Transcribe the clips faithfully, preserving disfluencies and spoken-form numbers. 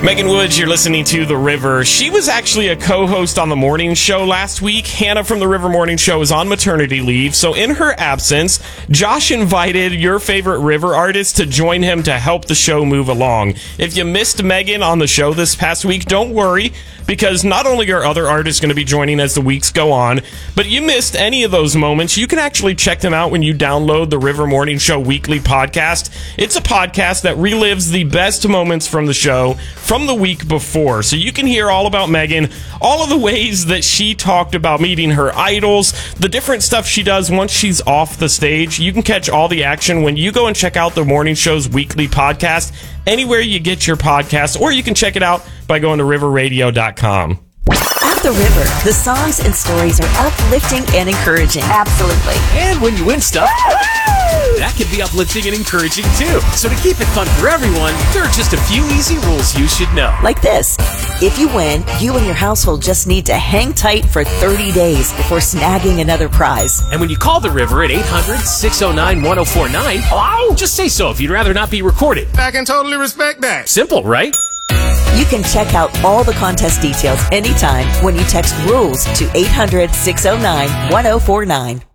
Megan Woods, you're listening to The River. She was actually a co-host on the morning show last week. Hannah from The River Morning Show is on maternity leave, so in her absence, Josh invited your favorite River artist to join him to help the show move along. If you missed Megan on the show this past week, don't worry, because not only are other artists going to be joining as the weeks go on, but you missed any of those moments, you can actually check them out when you download the River Morning Show weekly podcast. It's a podcast that relives the best moments from the show from the week before. So you can hear all about Megan, all of the ways that she talked about meeting her idols, the different stuff she does once she's off the stage. You can catch all the action when you go and check out the morning show's weekly podcast anywhere you get your podcast, or you can check it out by going to river radio dot com. At The River, the songs and stories are uplifting and encouraging. Absolutely. And when you win stuff, that can be uplifting and encouraging too. So to keep it fun for everyone, there are just a few easy rules you should know. Like this. If you win, you and your household just need to hang tight for thirty days before snagging another prize. And when you call The River at eight hundred, six oh nine, one oh four nine, just say so if you'd rather not be recorded. I can totally respect that. Simple, right? You can check out all the contest details anytime when you text RULES to eight hundred, six oh nine, one oh four nine.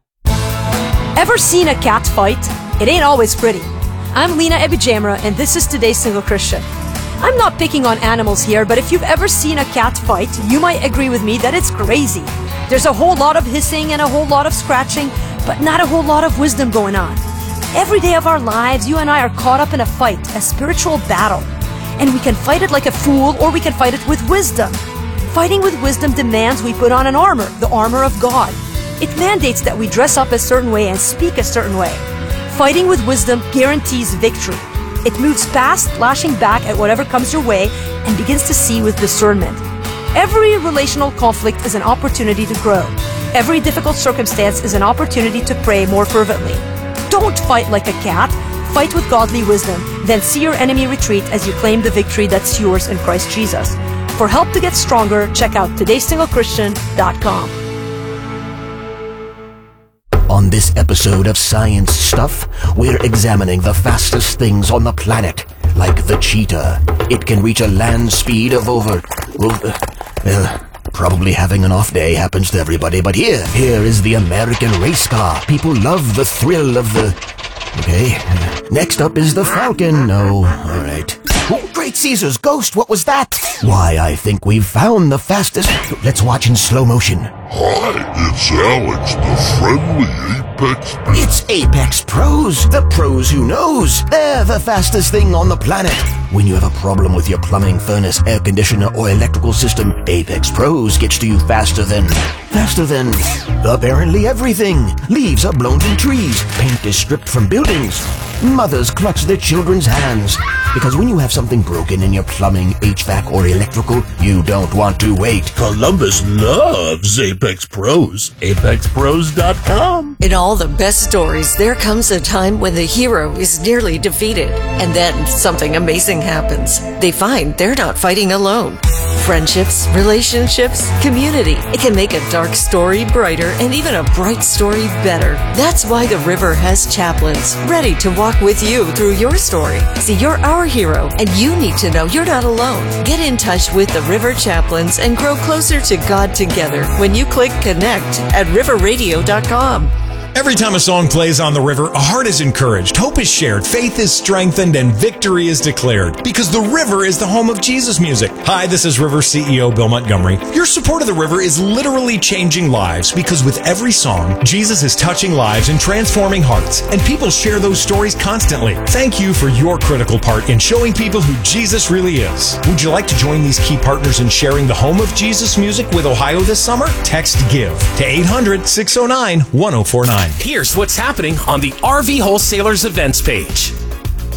Ever seen a cat fight? It ain't always pretty. I'm Lena Ebijamra, and this is Today's Single Christian. I'm not picking on animals here, but if you've ever seen a cat fight, you might agree with me that it's crazy. There's a whole lot of hissing and a whole lot of scratching, but not a whole lot of wisdom going on. Every day of our lives, you and I are caught up in a fight, a spiritual battle. And we can fight it like a fool, or we can fight it with wisdom. Fighting with wisdom demands we put on an armor, the armor of God. It mandates that we dress up a certain way and speak a certain way. Fighting with wisdom guarantees victory. It moves past lashing back at whatever comes your way and begins to see with discernment. Every relational conflict is an opportunity to grow. Every difficult circumstance is an opportunity to pray more fervently. Don't fight like a cat. Fight with godly wisdom, then see your enemy retreat as you claim the victory that's yours in Christ Jesus. For help to get stronger, check out todays single christian dot com. On this episode of Science Stuff, we're examining the fastest things on the planet, like the cheetah. It can reach a land speed of over... Well, uh, well, probably having an off day happens to everybody, but here, here is the American race car. People love the thrill of the... Okay, next up is the Falcon. No, all right. Oh, Great Caesar's ghost, what was that? Why, I think we've found the fastest... Let's watch in slow motion. Hi, it's Alex, the friendly Apex... It's Apex Pros, the pros who knows. They're the fastest thing on the planet. When you have a problem with your plumbing, furnace, air conditioner, or electrical system, Apex Pros gets to you faster than... Faster than... apparently everything. Leaves are blown from trees. Paint is stripped from buildings. Mothers clutch their children's hands. Because when you have something broken in your plumbing, H V A C, or electrical, you don't want to wait. Columbus loves Apex Pros. apex pros dot com. In all the best stories, there comes a time when the hero is nearly defeated, and then something amazing happens. They find they're not fighting alone. Friendships, relationships, community. It can make a dark story brighter and even a bright story better. That's why The River has chaplains ready to walk with you through your story. See, you're our hero, and you need to know you're not alone. Get in touch with The River Chaplains and grow closer to God together when you click connect at river radio dot com. Every time a song plays on The River, a heart is encouraged, hope is shared, faith is strengthened, and victory is declared. Because The River is the home of Jesus music. Hi, this is River C E O Bill Montgomery. Your support of The River is literally changing lives, because with every song, Jesus is touching lives and transforming hearts, and people share those stories constantly. Thank you for your critical part in showing people who Jesus really is. Would you like to join these key partners in sharing the home of Jesus music with Ohio this summer? Text GIVE to eight hundred, six oh nine, one oh four nine. Here's what's happening on the R V Wholesalers events page.